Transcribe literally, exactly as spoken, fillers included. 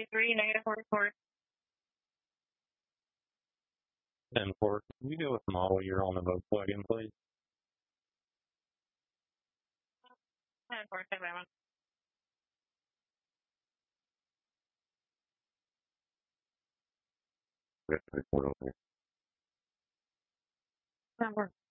thirty-three, negative forty-four. ten four, can you go with model year on the Volkswagen, please? ten four, stay by one. Okay, ten four, okay. ten four.